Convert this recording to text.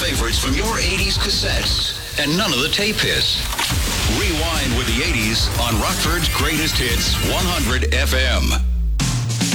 favorites from your 80s cassettes and none of the tape hits. Rewind with the 80s on Rockford's Greatest Hits 100 FM.